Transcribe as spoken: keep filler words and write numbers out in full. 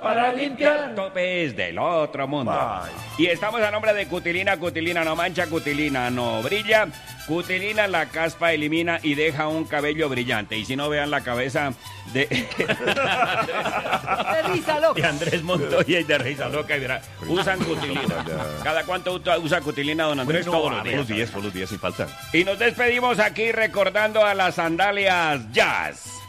para limpiar topes del otro mundo. Bye. Y estamos a nombre de Cutilina. Cutilina no mancha, Cutilina no brilla. Cutilina la caspa elimina y deja un cabello brillante. Y si no, vean la cabeza de, De risa loca. de Andrés Montoya y de Risa Loca. Y verá, usan Cutilina. ¿Cada cuánto usa- usa Cutilina, don Andrés? Bueno, Todos los a días. los días, todos los días sin falta. Y nos despedimos aquí recordando a las sandalias Jazz.